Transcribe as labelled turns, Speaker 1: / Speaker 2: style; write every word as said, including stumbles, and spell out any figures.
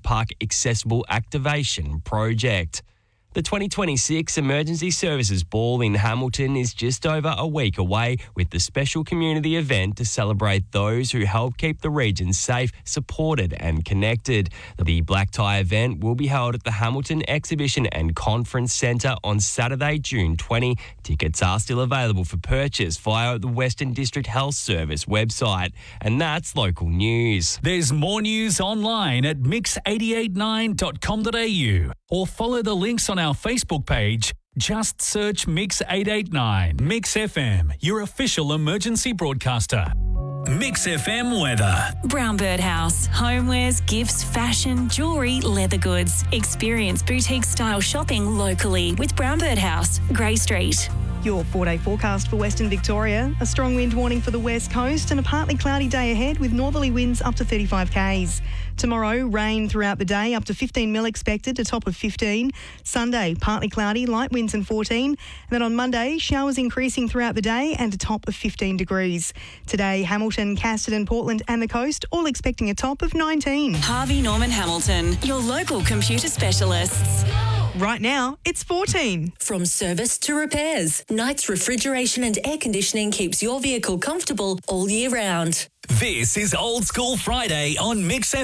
Speaker 1: Park Accessible Activation Project. The twenty twenty-six Emergency Services Ball in Hamilton is just over a week away, with the special community event to celebrate those who help keep the region safe, supported and connected. The black tie event will be held at the Hamilton Exhibition and Conference Centre on Saturday, June twentieth. Tickets are still available for purchase via the Western District Health Service website. And that's local news.
Speaker 2: There's more news online at mix eight eight nine dot com dot a u or follow the links on our Facebook page. Just search Mix eight eight nine. Mix F M, your official emergency broadcaster. Mix F M weather.
Speaker 3: Brown Bird House. Homewares, gifts, fashion, jewellery, leather goods. Experience boutique style shopping locally with Brown Bird House, Grey Street.
Speaker 4: Your four-day forecast for Western Victoria. A strong wind warning for the west coast and a partly cloudy day ahead with northerly winds up to thirty-five kays. Tomorrow, rain throughout the day, up to fifteen mil expected, a top of fifteen. Sunday, partly cloudy, light winds and fourteen. And then on Monday, showers increasing throughout the day and a top of fifteen degrees. Today, Hamilton, Casterton, Portland and the coast all expecting a top of nineteen.
Speaker 3: Harvey Norman Hamilton, your local computer specialists.
Speaker 4: Right now, it's fourteen.
Speaker 5: From service to repairs, Knights Refrigeration and Air Conditioning keeps your vehicle comfortable all year round.
Speaker 2: This is Old School Friday on Mix F M.